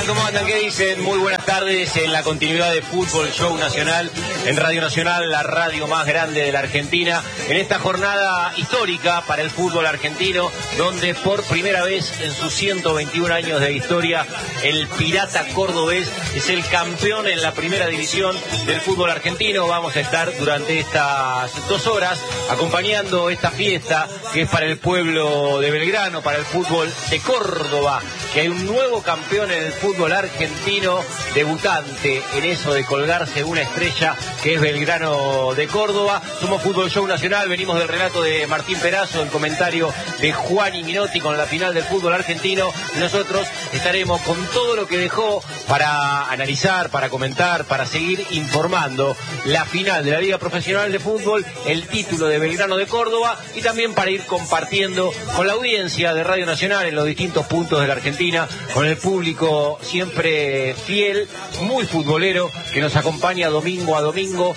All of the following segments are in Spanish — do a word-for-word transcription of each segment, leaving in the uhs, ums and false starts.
¿Cómo andan? ¿Qué dicen? Muy buenas tardes en la continuidad de Fútbol Show Nacional, en Radio Nacional, la radio más grande de la Argentina, en esta jornada histórica para el fútbol argentino, donde por primera vez en sus ciento veintiún años de historia, el Pirata cordobés es el campeón en la primera división del fútbol argentino. Vamos a estar durante estas dos horas acompañando esta fiesta que es para el pueblo de Belgrano, para el fútbol de Córdoba, que hay un nuevo campeón en el fútbol argentino, debutante en eso de colgarse una estrella, que es Belgrano de Córdoba. Somos Fútbol Show Nacional, venimos del relato de Martín Perazo, el comentario de Juan y Minotti con la final del fútbol argentino. Nosotros estaremos con todo lo que dejó para analizar, para comentar, para seguir informando la final de la Liga Profesional de Fútbol, el título de Belgrano de Córdoba, y también para ir compartiendo con la audiencia de Radio Nacional en los distintos puntos de la Argentina, con el público siempre fiel, muy futbolero, que nos acompaña domingo a domingo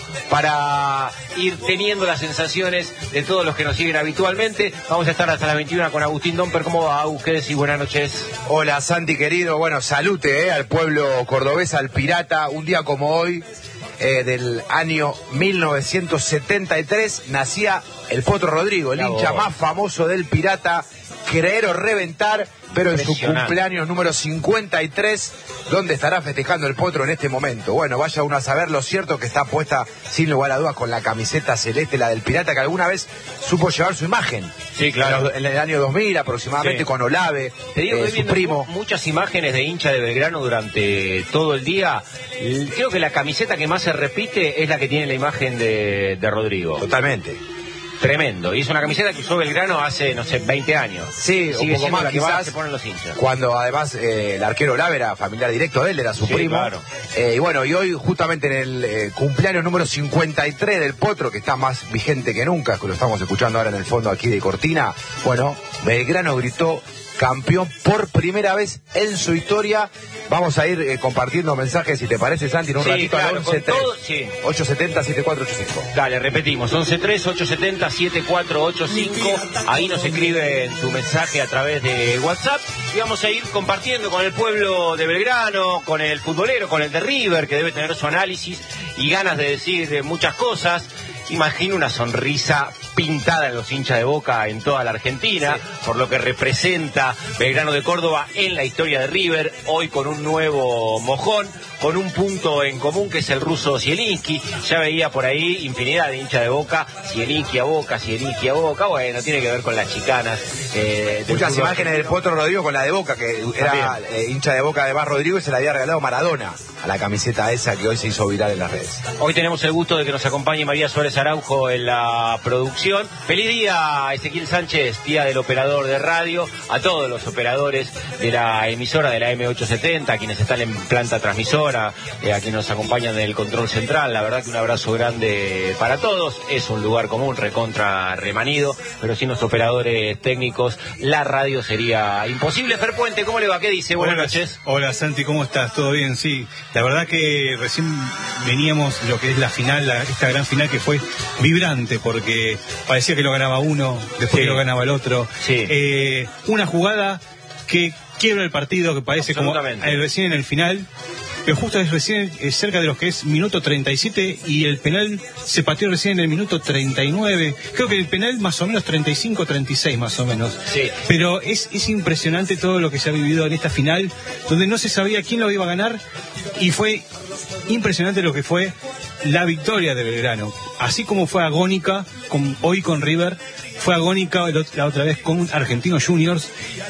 para ir teniendo las sensaciones de todos los que nos siguen habitualmente. Vamos a estar hasta las veintiuna con Agustín Domper. ¿Cómo va, Agus? ¿Qué decís? Buenas noches. Hola, Santi, querido. Bueno, salute eh, al pueblo cordobés, al Pirata. Un día como hoy, eh, del año mil novecientos setenta y tres, nacía el Potro Rodrigo, el La hincha boba. más famoso del Pirata. Creer o reventar, pero en su cumpleaños número cincuenta y tres, donde estará festejando el Potro en este momento. Bueno, vaya uno a saber. Lo cierto que está puesta, sin lugar a dudas, con la camiseta celeste, la del Pirata, que alguna vez supo llevar su imagen. Sí, claro. En el año dos mil aproximadamente, sí, con Olave, Te digo, eh, que su viendo primo. muchas imágenes de hincha de Belgrano durante todo el día. Creo que la camiseta que más se repite es la que tiene la imagen de, de Rodrigo. Totalmente. Tremendo. Y es una camiseta que usó Belgrano hace, no sé, veinte años. Sí, sigue un poco siendo más la que más quizás, se ponen los hinchas. cuando además eh, el arquero Olave era familiar directo de él, era su Sí, primo. claro. Eh, y bueno, y hoy justamente en el eh, cumpleaños número cincuenta y tres del Potro, que está más vigente que nunca, que lo estamos escuchando ahora en el fondo aquí de Cortina, bueno, Belgrano gritó campeón por primera vez en su historia. Vamos a ir eh, compartiendo mensajes, si te parece, Santi, en un Sí, ratito, claro, al once tres, con todo, sí. ocho setenta, setenta y cuatro ochenta y cinco. Dale, repetimos, once tres, ocho setenta, setenta y cuatro ochenta y cinco. Ahí nos escriben su mensaje a través de WhatsApp y vamos a ir compartiendo con el pueblo de Belgrano, con el futbolero, con el de River, que debe tener su análisis y ganas de decir muchas cosas. Imagino una sonrisa pintada en los hinchas de Boca en toda la Argentina, sí, por lo que representa Belgrano de Córdoba en la historia de River, hoy con un nuevo mojón, con un punto en común que es el ruso Zielinski. Ya veía por ahí infinidad de hinchas de Boca, Zielinski a Boca, Zielinski a Boca. Bueno, tiene que ver con las chicanas. Eh, Muchas imágenes del Potro Rodrigo con la de Boca, que era eh, hincha de Boca de Bar Rodrigo, y se la había regalado Maradona a la camiseta esa que hoy se hizo viral en las redes. Hoy tenemos el gusto de que nos acompañe María Suárez Araujo en la producción. Feliz día, Ezequiel Sánchez, día del operador de radio, a todos los operadores de la emisora de la eme ochocientos setenta, a quienes están en planta transmisora, eh, a quienes nos acompañan en el control central. La verdad que un abrazo grande para todos. Es un lugar común, recontra remanido, pero sin los operadores técnicos la radio sería imposible. Fer Puente, ¿cómo le va? ¿Qué dice? Buenas hola, noches. Hola, Santi, ¿cómo estás? ¿Todo bien? Sí, la verdad que recién veníamos lo que es la final, la, esta gran final que fue vibrante, porque parecía que lo ganaba uno, después Sí. que lo ganaba el otro. Sí. Eh, una jugada que quiebra el partido, que parece como eh, recién en el final, pero justo es recién eh, cerca de los que es minuto treinta y siete, y el penal se pateó recién en el minuto treinta y nueve. Creo que el penal más o menos treinta y cinco, treinta y seis más o menos. Sí. Pero es, es impresionante todo lo que se ha vivido en esta final, donde no se sabía quién lo iba a ganar, y fue impresionante lo que fue la victoria de Belgrano. Así como fue agónica con, hoy con River, fue agónica la otra vez con Argentinos Juniors,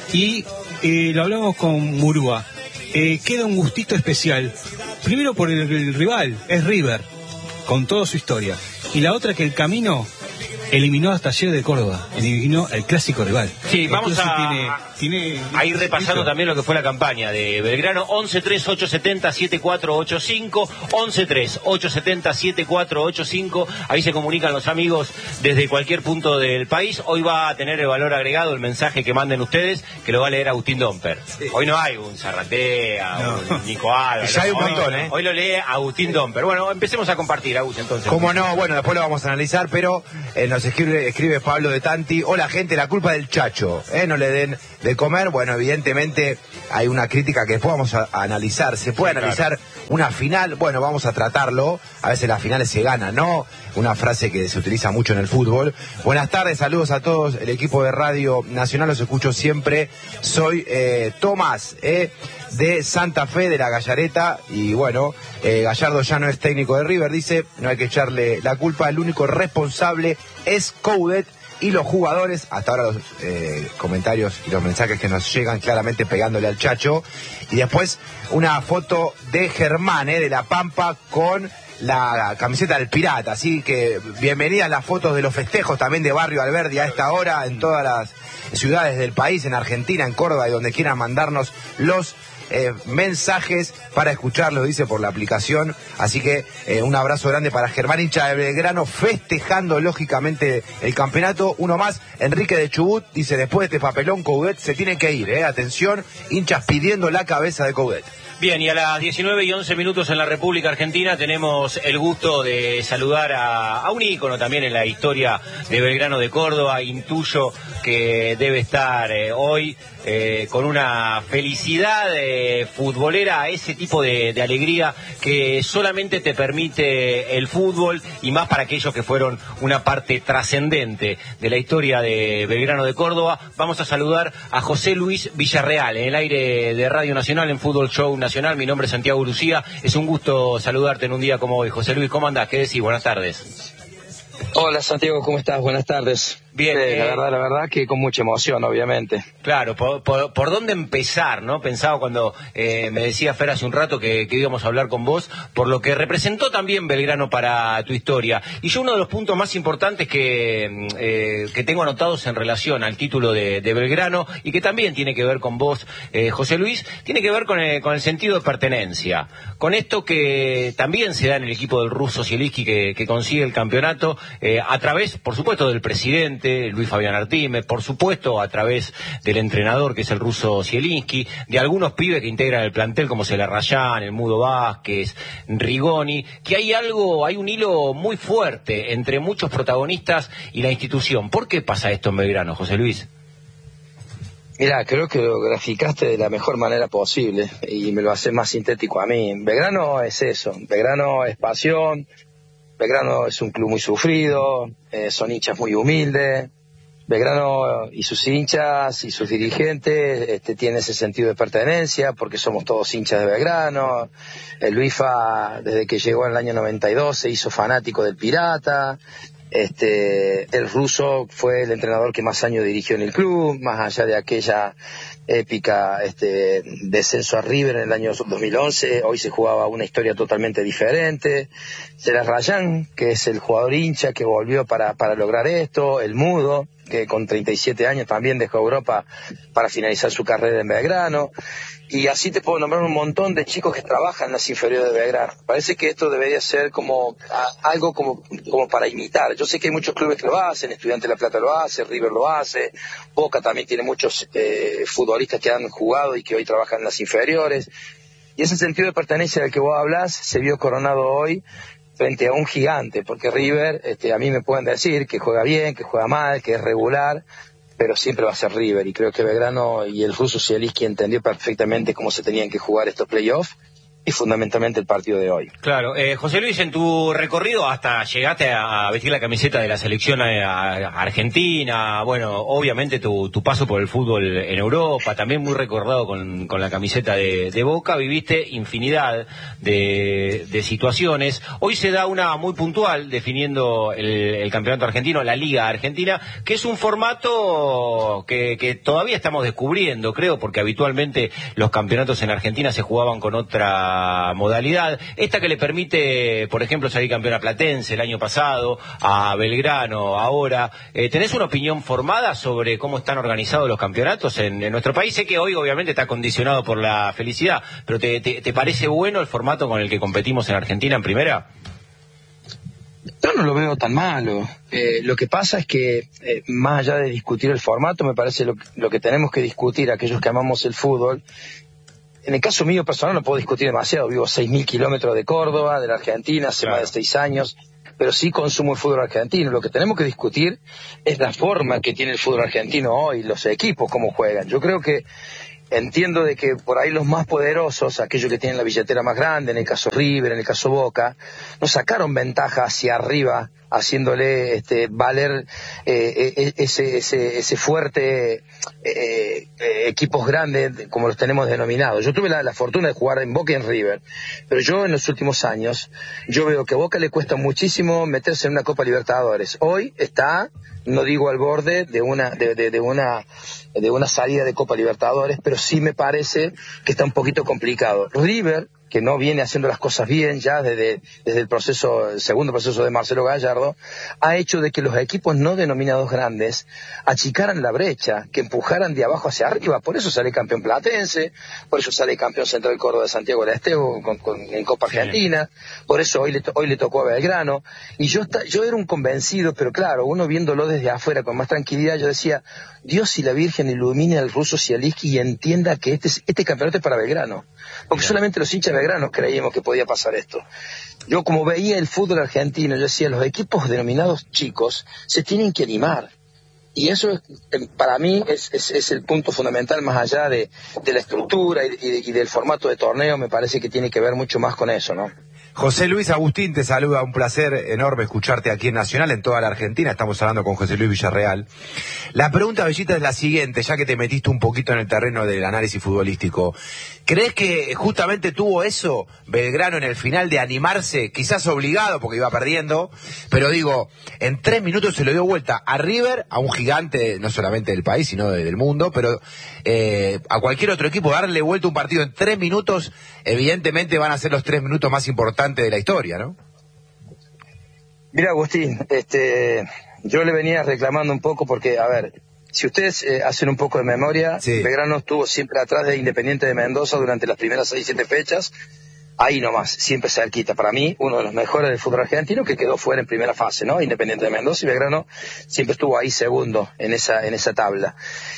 y eh, lo hablamos con Murúa. Eh, queda un gustito especial. Primero por el, el rival, es River, con toda su historia. Y la otra, que el camino eliminó a Talleres de Córdoba, eliminó al clásico rival. Sí, vamos Entonces, a, tiene, tiene, a ir repasando ¿listo? también lo que fue la campaña de Belgrano. Once tres, ocho setenta, setenta y cuatro ochenta y cinco, once tres, ocho setenta, setenta y cuatro ochenta y cinco. Ahí se comunican los amigos desde cualquier punto del país. Hoy va a tener el valor agregado el mensaje que manden ustedes, que lo va a leer Agustín Domper. Sí. Hoy no hay un Zarratea, no. un Nico Álvarez. Ya hay un hoy, montón, ¿eh? Hoy lo lee Agustín Domper. Bueno, empecemos a compartir, Agus, entonces. Cómo no, bueno, después lo vamos a analizar, pero eh, nos escribe, escribe Pablo de Tanti. Hola, gente, la culpa del Chacho. chacho, ¿eh? No le den de comer. Bueno, evidentemente hay una crítica que después vamos a, a analizar. ¿Se puede sí, analizar claro. una final? Bueno, vamos a tratarlo. A veces las finales se ganan, ¿no? Una frase que se utiliza mucho en el fútbol. Buenas tardes, saludos a todos. El equipo de Radio Nacional los escucho siempre. Soy eh, Tomás, eh, de Santa Fe, de la Gallareta. Y bueno, eh, Gallardo ya no es técnico de River. Dice, no hay que echarle la culpa. El único responsable es Coudet y los jugadores. Hasta ahora los eh, comentarios y los mensajes que nos llegan claramente pegándole al chacho. Y después una foto de Germán, eh, de La Pampa, con la camiseta del Pirata. Así que bienvenidas las fotos de los festejos también de Barrio Alberdi a esta hora en todas las ciudades del país, en Argentina, en Córdoba y donde quieran mandarnos los Eh, mensajes para escucharlo, dice por la aplicación. Así que eh, un abrazo grande para Germán, hincha de Belgrano, festejando lógicamente el campeonato. Uno más, Enrique de Chubut, dice, después de este papelón Coudet se tiene que ir, eh. Atención, hinchas pidiendo la cabeza de Coudet. Bien, y a las diecinueve y once minutos en la República Argentina tenemos el gusto de saludar a, a un ícono también en la historia de Belgrano de Córdoba. Intuyo que debe estar eh, hoy eh, con una felicidad eh, futbolera, ese tipo de, de alegría que solamente te permite el fútbol, y más para aquellos que fueron una parte trascendente de la historia de Belgrano de Córdoba. Vamos a saludar a José Luis Villarreal en el aire de Radio Nacional en Fútbol Show Nacional. Mi nombre es Santiago Lucía. Es un gusto saludarte en un día como hoy. José Luis, ¿cómo andás? ¿Qué decís? Buenas tardes. Hola Santiago, ¿cómo estás? Buenas tardes. Bien, eh, eh, la verdad, la verdad que con mucha emoción, obviamente. Claro, por, por, por dónde empezar, ¿no? Pensaba cuando eh, me decía Fer hace un rato que, que íbamos a hablar con vos, por lo que representó también Belgrano para tu historia. Y yo uno de los puntos más importantes que, eh, que tengo anotados en relación al título de, de Belgrano, y que también tiene que ver con vos, eh, José Luis, tiene que ver con el, con el sentido de pertenencia. Con esto que también se da en el equipo del ruso Zielinski, que, que consigue el campeonato, eh, a través, por supuesto, del presidente Luis Fabián Artime, por supuesto a través del entrenador que es el ruso Zielinski, de algunos pibes que integran el plantel como Celarrayán, el Mudo Vázquez, Rigoni, que hay algo, hay un hilo muy fuerte entre muchos protagonistas y la institución. ¿Por qué pasa esto en Belgrano, José Luis? Mirá, creo que lo graficaste de la mejor manera posible y me lo hace más sintético a mí. Belgrano es eso, Belgrano es pasión. Belgrano es un club muy sufrido, eh, son hinchas muy humildes. Belgrano y sus hinchas y sus dirigentes este, tienen ese sentido de pertenencia porque somos todos hinchas de Belgrano. El Luifa, desde que llegó en el año noventa y dos, se hizo fanático del Pirata. Este, el ruso fue el entrenador que más años dirigió en el club, más allá de aquella épica este, descenso a River en el año dos mil once, hoy se jugaba una historia totalmente diferente. Celarrayán, que es el jugador hincha que volvió para, para lograr esto, el Mudo, que con treinta y siete años también dejó Europa para finalizar su carrera en Belgrano. Y así te puedo nombrar un montón de chicos que trabajan en las inferiores de Belgrano. Parece que esto debería ser como a, algo como, como para imitar. Yo sé que hay muchos clubes que lo hacen, Estudiantes de La Plata lo hace, River lo hace, Boca también tiene muchos eh, futbolistas que han jugado y que hoy trabajan en las inferiores. Y ese sentido de pertenencia del que vos hablás se vio coronado hoy frente a un gigante, porque River, este, a mí me pueden decir que juega bien, que juega mal, que es regular, pero siempre va a ser River, y creo que Belgrano y el ruso Zielinski entendió perfectamente cómo se tenían que jugar estos playoffs y fundamentalmente el partido de hoy. Claro, eh, José Luis, en tu recorrido hasta llegaste a vestir la camiseta de la selección a, a Argentina, bueno, obviamente tu, tu paso por el fútbol en Europa, también muy recordado con, con la camiseta de, de Boca, viviste infinidad de, de situaciones. Hoy se da una muy puntual definiendo el, el campeonato argentino, la Liga Argentina, que es un formato que, que todavía estamos descubriendo, creo, porque habitualmente los campeonatos en Argentina se jugaban con otra modalidad, esta que le permite, por ejemplo, salir campeón a Platense el año pasado, a Belgrano ahora. Eh, ¿Tenés una opinión formada sobre cómo están organizados los campeonatos en, en nuestro país? Sé que hoy obviamente está condicionado por la felicidad, pero ¿te, te, te parece bueno el formato con el que competimos en Argentina en primera? Yo no lo veo tan malo. Eh, lo que pasa es que, eh, más allá de discutir el formato, me parece lo, lo que tenemos que discutir, aquellos que amamos el fútbol. En el caso mío personal no puedo discutir demasiado, vivo seis mil kilómetros de Córdoba, de la Argentina, hace claro. más de seis años, pero sí consumo el fútbol argentino. Lo que tenemos que discutir es la forma que tiene el fútbol argentino hoy, los equipos, cómo juegan. Yo creo que entiendo de que por ahí los más poderosos, aquellos que tienen la billetera más grande, en el caso River, en el caso Boca, no sacaron ventaja hacia arriba, haciéndole este, valer eh, ese, ese, ese fuerte eh, eh, equipos grandes como los tenemos denominados. Yo tuve la, la fortuna de jugar en Boca y en River, pero yo en los últimos años, yo veo que a Boca le cuesta muchísimo meterse en una Copa Libertadores. Hoy está, no digo al borde de una, de, de, de una, de una salida de Copa Libertadores, pero sí me parece que está un poquito complicado. River, que no viene haciendo las cosas bien ya desde, desde el proceso, el segundo proceso de Marcelo Gallardo, ha hecho de que los equipos no denominados grandes achicaran la brecha, que empujaran de abajo hacia arriba. Por eso sale campeón Platense, por eso sale campeón Central Córdoba de Santiago del Estero con, con, en Copa Argentina, sí. Por eso hoy le, hoy le tocó a Belgrano. Y yo, yo era un convencido, pero claro, uno viéndolo desde afuera con más tranquilidad, yo decía, Dios y la Virgen ilumine al ruso Zielinski y entienda que este, este campeonato es para Belgrano. Porque solamente los hinchas belgranos creíamos que podía pasar esto. Yo como veía el fútbol argentino, yo decía, los equipos denominados chicos se tienen que animar. Y eso es, para mí es, es, es el punto fundamental, más allá de, de la estructura y, y, y del formato de torneo, me parece que tiene que ver mucho más con eso, ¿no? José Luis Agustín te saluda, un placer enorme escucharte aquí en Nacional, en toda la Argentina. Estamos hablando con José Luis Villarreal. La pregunta, Bellita, es la siguiente, ya que te metiste un poquito en el terreno del análisis futbolístico. ¿Crees que justamente tuvo eso Belgrano en el final de animarse, quizás obligado porque iba perdiendo, pero digo, en tres minutos se lo dio vuelta a River, a un gigante no solamente del país, sino del mundo, pero eh, a cualquier otro equipo darle vuelta un partido en tres minutos, evidentemente van a ser los tres minutos más importantes de la historia, ¿no? Mira, Agustín, este, yo le venía reclamando un poco porque, a ver, si ustedes eh, hacen un poco de memoria, sí. Belgrano estuvo siempre atrás de Independiente de Mendoza durante las primeras seis, siete fechas, ahí nomás, siempre cerquita. Para mí, uno de los mejores del fútbol argentino que quedó fuera en primera fase, ¿no? Independiente de Mendoza, y Belgrano siempre estuvo ahí segundo en esa, en esa tabla.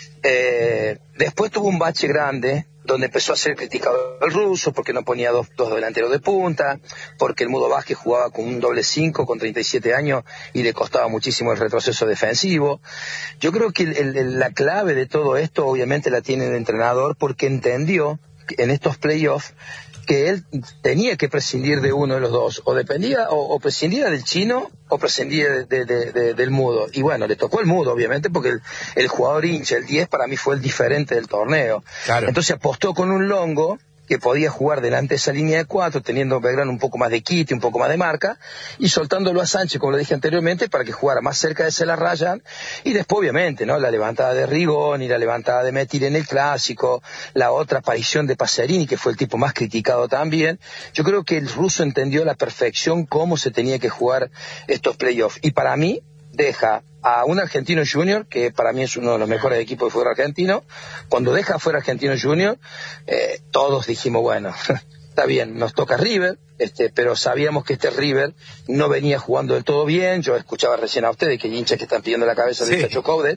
Eh, después tuvo un bache grande, donde empezó a ser criticado el ruso porque no ponía dos, dos delanteros de punta, porque el Mudo Vázquez jugaba con un doble cinco con treinta y siete años y le costaba muchísimo el retroceso defensivo. Yo creo que el, el, la clave de todo esto obviamente la tiene el entrenador, porque entendió en estos playoffs que él tenía que prescindir de uno de los dos, o dependía, o, o prescindía del chino, o prescindía de, de, de, de, del mudo. Y bueno, le tocó el mudo, obviamente, porque el, el jugador hincha, el diez, para mí fue el diferente del torneo. Claro. Entonces apostó con un Longo, que podía jugar delante de esa línea de cuatro, teniendo Belgrano un poco más de quite, un poco más de marca, y soltándolo a Sánchez, como lo dije anteriormente, para que jugara más cerca de Cela Rayan, y después obviamente, ¿no? La levantada de Rigón y la levantada de Metir en el Clásico, la otra aparición de Pacerini, que fue el tipo más criticado también. Yo creo que el ruso entendió a la perfección cómo se tenía que jugar estos playoffs, y para mí deja a un Argentino Junior, que para mí es uno de los mejores equipos de fútbol argentino. Cuando deja fuera Argentino Junior, eh, todos dijimos, bueno, está bien, nos toca River, este, pero sabíamos que este River no venía jugando del todo bien. Yo escuchaba recién a ustedes que hay hinchas que están pidiendo la cabeza del Chacho Coudet,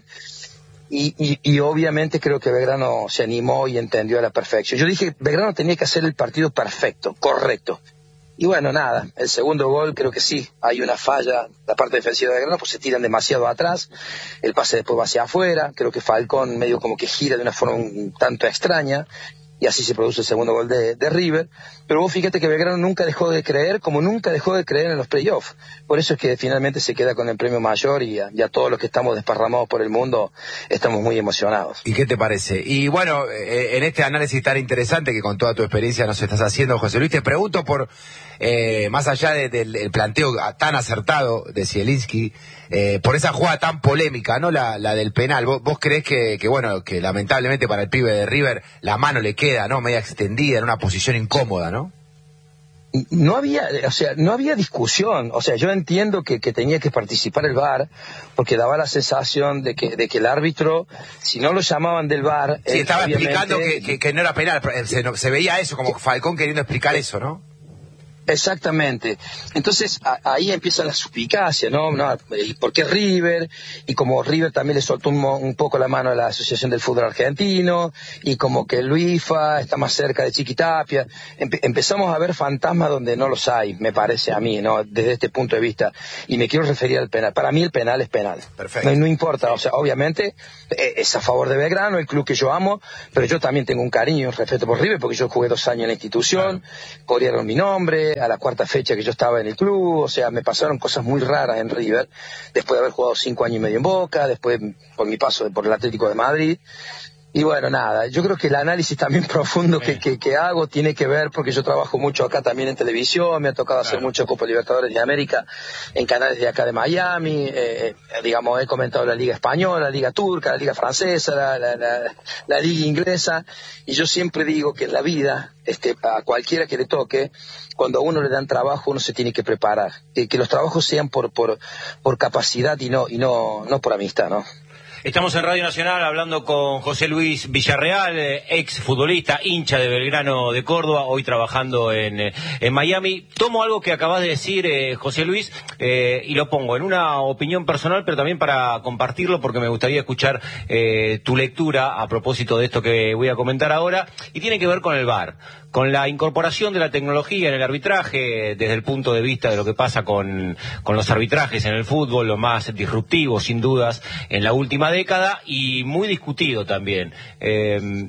y, y, y obviamente creo que Belgrano se animó y entendió a la perfección. Yo dije, Belgrano tenía que hacer el partido perfecto, correcto. Y bueno, nada, el segundo gol creo que sí, hay una falla, la parte defensiva de Belgrano, pues se tiran demasiado atrás, el pase después va hacia afuera, creo que Falcón medio como que gira de una forma un tanto extraña, y así se produce el segundo gol de, de River. Pero vos fíjate que Belgrano nunca dejó de creer, como nunca dejó de creer en los playoffs. Por eso es que finalmente se queda con el premio mayor, y a, y a todos los que estamos desparramados por el mundo estamos muy emocionados. ¿Y qué te parece? Y bueno, eh, en este análisis tan interesante que con toda tu experiencia nos estás haciendo, José Luis, te pregunto por, eh, más allá de, del el planteo tan acertado de Zielinski, eh, por esa jugada tan polémica, ¿no? La, la del penal. ¿Vos, vos creés que, que, bueno, que lamentablemente para el pibe de River la mano le queda, ¿no? Media extendida, en una posición incómoda, ¿no? No había, o sea, no había discusión. O sea, yo entiendo que, que tenía que participar el V A R, porque daba la sensación de que, de que el árbitro, si no lo llamaban del V A R... Sí, estaba explicando que, que, que no era penal, se, se veía eso, como Falcón queriendo explicar eso, ¿no? Exactamente. Entonces a, ahí empieza la suspicacia, ¿no? ¿no? ¿Y por qué River? Y como River también le soltó un, un poco la mano a la Asociación del Fútbol Argentino, y como que el UIFA está más cerca de Chiquitapia. Empe empezamos a ver fantasmas donde no los hay, me parece a mí, ¿no? Desde este punto de vista. Y me quiero referir al penal. Para mí el penal es penal. Perfecto. No, no importa, o sea, obviamente eh, es a favor de Belgrano, el club que yo amo, pero yo también tengo un cariño y un respeto por River, porque yo jugué dos años en la institución, claro. Corrieron mi nombre, a la cuarta fecha que yo estaba en el club, o sea, me pasaron cosas muy raras en River, después de haber jugado cinco años y medio en Boca, después por mi paso por el Atlético de Madrid. Y bueno, nada, yo creo que el análisis también profundo que, que, que hago tiene que ver, porque yo trabajo mucho acá también en televisión, me ha tocado claro. hacer mucho Copa Libertadores de América en canales de acá de Miami, eh, digamos, he comentado la Liga Española, la Liga Turca, la Liga Francesa, la, la, la, la Liga Inglesa, y yo siempre digo que en la vida, este, a cualquiera que le toque, cuando a uno le dan trabajo, uno se tiene que preparar, que, que los trabajos sean por, por, por capacidad y no, y no, no por amistad, ¿no? Estamos en Radio Nacional hablando con José Luis Villarreal, ex futbolista, hincha de Belgrano de Córdoba, hoy trabajando en, en Miami. Tomo algo que acabas de decir, eh, José Luis, eh, y lo pongo en una opinión personal, pero también para compartirlo, porque me gustaría escuchar eh, tu lectura a propósito de esto que voy a comentar ahora, y tiene que ver con el V A R, con la incorporación de la tecnología en el arbitraje, desde el punto de vista de lo que pasa con, con los arbitrajes en el fútbol, lo más disruptivo, sin dudas, en la última década, y muy discutido también. Eh,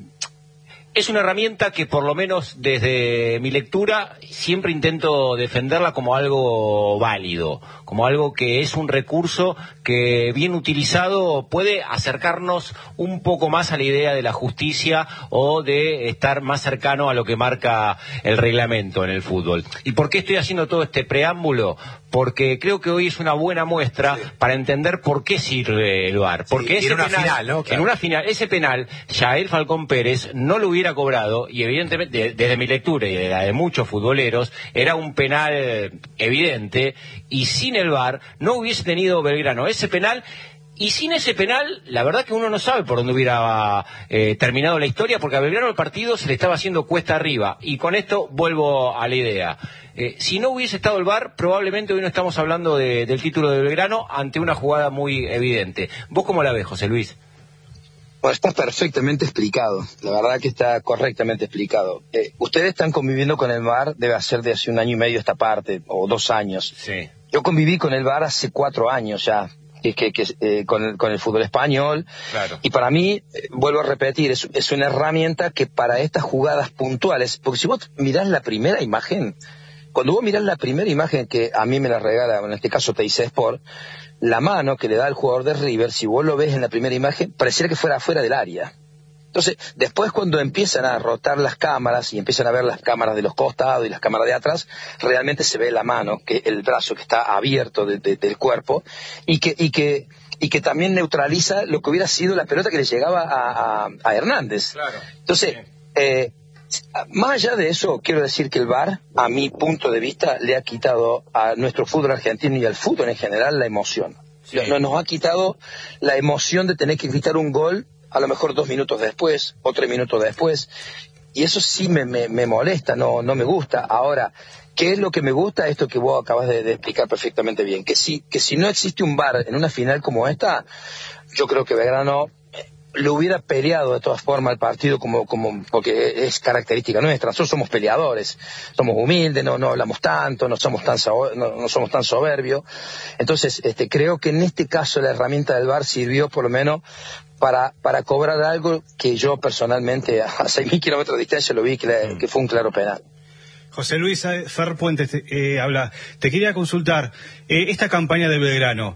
es una herramienta que, por lo menos desde mi lectura, siempre intento defenderla como algo válido, como algo que es un recurso que, bien utilizado, puede acercarnos un poco más a la idea de la justicia o de estar más cercano a lo que marca el reglamento en el fútbol. ¿Y por qué estoy haciendo todo este preámbulo? Porque creo que hoy es una buena muestra sí. para entender por qué sirve el V A R. Porque sí, ese en una penal, final, ¿no? Claro. En una final, ese penal, Yael Falcón Pérez no lo hubiera cobrado, y evidentemente, desde mi lectura y de la de muchos futboleros, era un penal evidente, y sin el V A R no hubiese tenido Belgrano ese penal. Y sin ese penal, la verdad que uno no sabe por dónde hubiera eh, terminado la historia, porque a Belgrano el partido se le estaba haciendo cuesta arriba. Y con esto vuelvo a la idea. Eh, si no hubiese estado el V A R, probablemente hoy no estamos hablando de, del título de Belgrano ante una jugada muy evidente. ¿Vos cómo la ves, José Luis? Bueno, está perfectamente explicado. La verdad que está correctamente explicado. Eh, ustedes están conviviendo con el V A R, debe ser de hace un año y medio esta parte, o dos años. Sí. Yo conviví con el V A R hace cuatro años ya. Que, que, que eh, con, el, con el fútbol español, claro. Y para mí, eh, vuelvo a repetir, es, es una herramienta que para estas jugadas puntuales, porque si vos mirás la primera imagen, cuando vos mirás la primera imagen que a mí me la regala, en este caso T I C Sport, la mano que le da el jugador de River, si vos lo ves en la primera imagen, pareciera que fuera afuera del área. Entonces, después cuando empiezan a rotar las cámaras y empiezan a ver las cámaras de los costados y las cámaras de atrás, realmente se ve la mano, que el brazo que está abierto de, de, del cuerpo, y que, y que, y que también neutraliza lo que hubiera sido la pelota que le llegaba a, a, a Hernández. Claro. Entonces, sí. eh, más allá de eso, quiero decir que el V A R, a mi punto de vista, le ha quitado a nuestro fútbol argentino y al fútbol en general la emoción. Sí. Nos, nos ha quitado la emoción de tener que gritar un gol a lo mejor dos minutos después, o tres minutos después, y eso sí me, me, me molesta, no, no me gusta. Ahora, ¿qué es lo que me gusta? Esto que vos acabas de, de explicar perfectamente bien, que si, que si no existe un V A R en una final como esta, yo creo que Belgrano lo hubiera peleado de todas formas el partido, como, como, porque es característica nuestra. Nosotros somos peleadores, somos humildes, no, no hablamos tanto, no somos tan, no, no somos tan soberbios. Entonces, este, creo que en este caso la herramienta del V A R sirvió por lo menos para, para cobrar algo que yo personalmente a seis mil kilómetros de distancia lo vi que, la, que fue un claro penal. José Luis Fer Puentes eh, habla. Te quería consultar, eh, esta campaña de Belgrano,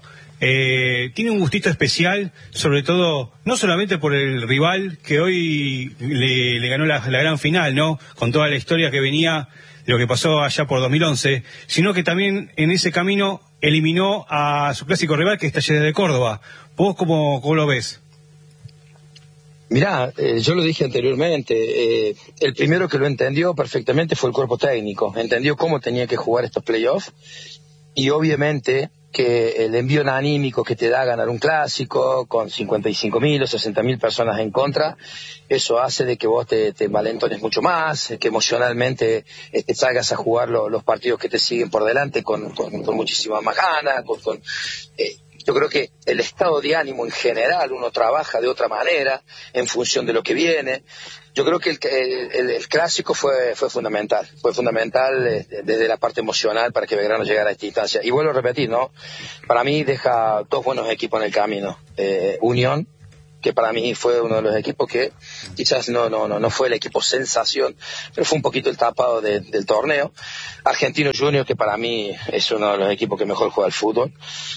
Eh, tiene un gustito especial, sobre todo, no solamente por el rival que hoy le, le ganó la, la gran final, ¿no? Con toda la historia que venía de lo que pasó allá por dos mil once, sino que también en ese camino eliminó a su clásico rival, que es Talleres de Córdoba. ¿Vos cómo, cómo lo ves? Mirá, eh, yo lo dije anteriormente, eh, el primero que lo entendió perfectamente fue el cuerpo técnico, entendió cómo tenía que jugar estos playoffs, y obviamente que el envío anímico que te da ganar un clásico con cincuenta y cinco mil o sesenta mil personas en contra, eso hace de que vos te, te envalentones mucho más, que emocionalmente eh, te salgas a jugar lo, los partidos que te siguen por delante con, con, con muchísima más ganas, con, con eh, yo creo que el estado de ánimo en general, uno trabaja de otra manera en función de lo que viene. Yo creo que el, el, el clásico fue, fue fundamental, fue fundamental eh, desde la parte emocional para que Belgrano llegara a esta instancia. Y vuelvo a repetir, ¿no? Para mí deja dos buenos equipos en el camino. Eh, Unión, que para mí fue uno de los equipos que quizás no no no no fue el equipo sensación, pero fue un poquito el tapado de, del torneo. Argentino Junior, que para mí es uno de los equipos que mejor juega al fútbol.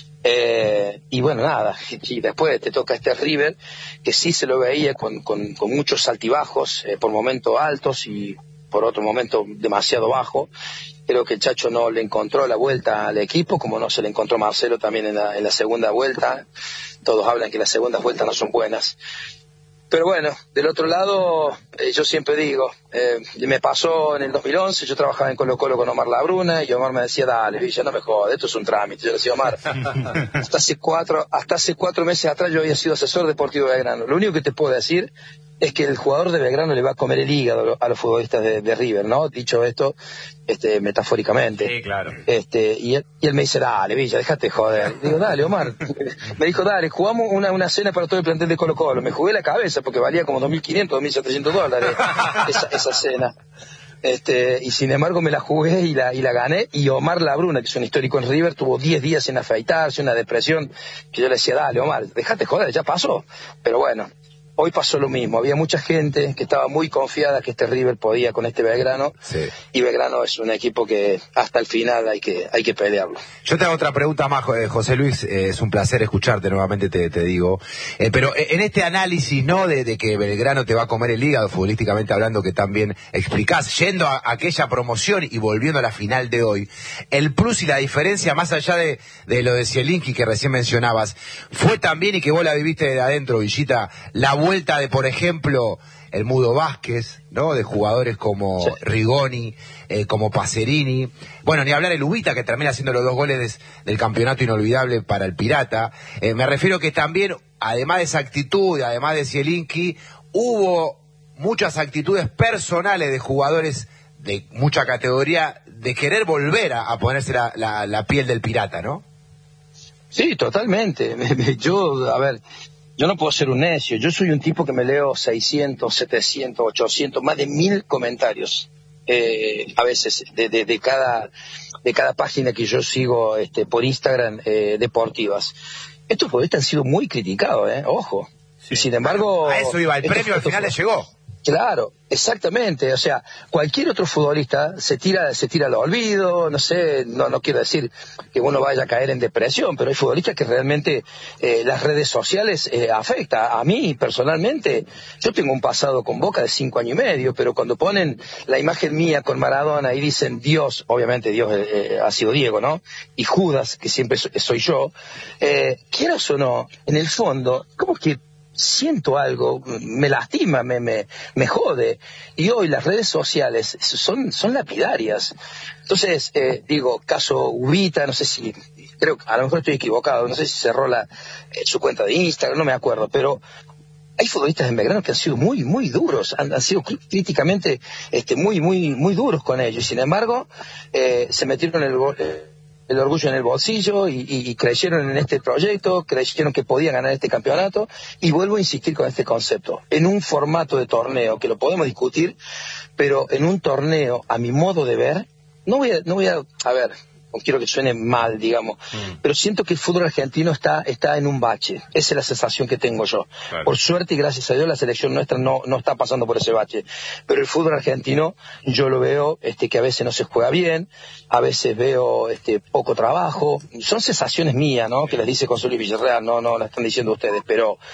Eh, y bueno, nada, y después te toca este River, que sí se lo veía con, con, con muchos altibajos, eh, por momentos altos y por otro momento demasiado bajo. Creo que el Chacho no le encontró la vuelta al equipo, como no se le encontró Marcelo también en la, en la segunda vuelta. Todos hablan que las segundas vueltas no son buenas. Pero bueno, del otro lado, eh, yo siempre digo, eh, me pasó en el dos mil once, yo trabajaba en Colo Colo con Omar Labruna, y Omar me decía, dale, Villa, no me jodas, esto es un trámite. Yo le decía, Omar, hasta hace cuatro, hasta hace cuatro deportivo atrás yo había sido asesor deportivo de Belgrano. Lo único que te puedo decir es que el jugador de Belgrano le va a comer el hígado a los futbolistas de, de River, ¿no? Dicho esto, este, metafóricamente. Sí, claro. Este, y él, y él me dice, dale, Villa, déjate joder. Digo, dale, Omar. Me dijo, dale, jugamos una, una cena para todo el plantel de Colo Colo. Me jugué la cabeza porque valía como dos mil quinientos, dos mil setecientos dólares esa, esa cena. Este, y sin embargo me la jugué y la, y la gané. Y Omar Labruna, que es un histórico en River, tuvo diez días sin afeitarse, una depresión, que yo le decía, dale, Omar, déjate joder, ya pasó. Pero bueno, hoy pasó lo mismo. Había mucha gente que estaba muy confiada que este River podía con este Belgrano. Sí. Y Belgrano es un equipo que hasta el final hay que hay que pelearlo. Yo te hago otra pregunta más, José Luis. Eh, es un placer escucharte nuevamente, te, te digo. Eh, pero en este análisis, ¿no? De, de que Belgrano te va a comer el hígado, futbolísticamente hablando, que también explicás, yendo a, a aquella promoción y volviendo a la final de hoy, el plus y la diferencia, más allá de, de lo de Zielinski que recién mencionabas, fue también, y que vos la viviste de adentro, Villita, la vuelta de, por ejemplo, el Mudo Vázquez, ¿no? De jugadores como sí. Rigoni, eh, como Pacerini. Bueno, ni hablar el Ubita, que termina haciendo los dos goles des, del campeonato inolvidable para el Pirata. Eh, me refiero que también, además de esa actitud, además de Zielinski, hubo muchas actitudes personales de jugadores de mucha categoría de querer volver a, a ponerse la, la, la piel del Pirata, ¿no? Sí, totalmente. Yo, a ver... Yo no puedo ser un necio, yo soy un tipo que me leo seiscientos, setecientos, ochocientos, más de mil comentarios, eh, a veces, de, de, de cada de cada página que yo sigo este, por Instagram, eh, deportivas. Estos futbolistas han sido muy criticados, eh, ojo. Sí. Y sin embargo... A eso iba, el premio al final le llegó. Claro, exactamente, o sea, cualquier otro futbolista se tira se tira al olvido, no sé, no no quiero decir que uno vaya a caer en depresión, pero hay futbolistas que realmente eh, las redes sociales eh, afecta. A mí, personalmente, yo tengo un pasado con Boca de cinco años y medio, pero cuando ponen la imagen mía con Maradona y dicen Dios, obviamente Dios eh, ha sido Diego, ¿no? Y Judas, que siempre soy yo, eh, quieras o no, en el fondo, ¿cómo que siento algo, me lastima, me, me, me jode? Y hoy las redes sociales son, son lapidarias. Entonces, eh, digo, caso Ubita, no sé si, creo que a lo mejor estoy equivocado, no sé si cerró la, eh, su cuenta de Instagram, no me acuerdo, pero hay futbolistas en Belgrano que han sido muy, muy duros, han, han sido críticamente este, muy, muy, muy duros con ellos. Sin embargo, eh, se metieron en el gol. Eh, el orgullo en el bolsillo y, y, y creyeron en este proyecto, creyeron que podían ganar este campeonato, y vuelvo a insistir con este concepto, en un formato de torneo que lo podemos discutir, pero en un torneo, a mi modo de ver, no voy a, no voy a, a ver, no quiero que suene mal, digamos, mm. pero siento que el fútbol argentino está, está en un bache. Esa es la sensación que tengo yo. Claro. Por suerte y gracias a Dios la selección nuestra no, no está pasando por ese bache. Pero el fútbol argentino yo lo veo este, que a veces no se juega bien, a veces veo este, poco trabajo. Son sensaciones mías, ¿no? Que les dice Consuelo Villarreal, no, no las están diciendo ustedes, pero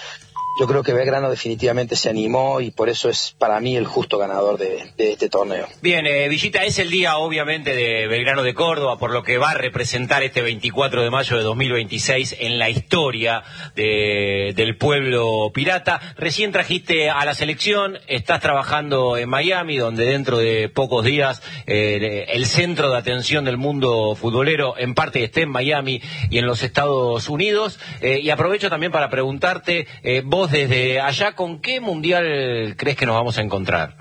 yo creo que Belgrano definitivamente se animó y por eso es para mí el justo ganador de, de este torneo. Bien, eh, Villita, es el día obviamente de Belgrano de Córdoba, por lo que va a representar este veinticuatro de mayo de dos mil veintiséis en la historia de, del pueblo pirata. Recién trajiste a la selección, estás trabajando en Miami, donde dentro de pocos días eh, el centro de atención del mundo futbolero en parte esté en Miami y en los Estados Unidos. Eh, y aprovecho también para preguntarte, eh, vos desde allá, ¿con qué mundial crees que nos vamos a encontrar?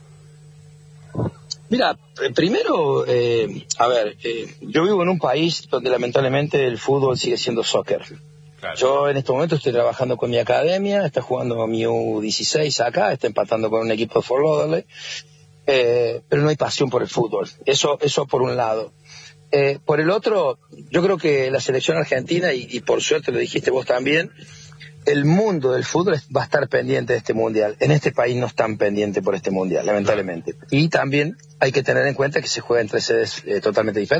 Mira, primero, eh, a ver, eh, yo vivo en un país donde lamentablemente el fútbol sigue siendo soccer. Claro. Yo en este momento estoy trabajando con mi academia, está jugando mi U dieciséis acá, está empatando con un equipo de Fort Lauderdale, eh, pero no hay pasión por el fútbol. Eso, eso por un lado. Eh, por el otro, yo creo que la selección argentina, y, y por suerte lo dijiste vos también, el mundo del fútbol va a estar pendiente de este mundial. En este país no están pendientes por este mundial, lamentablemente. Y también hay que tener en cuenta que se juega en tres sedes eh, totalmente diferentes.